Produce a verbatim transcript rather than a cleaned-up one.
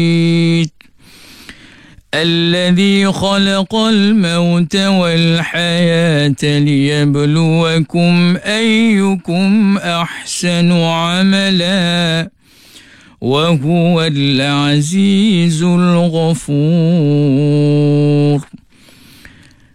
الذي خلق الموت والحياة ليبلوكم أيكم أحسن عملا وهو العزيز الغفور.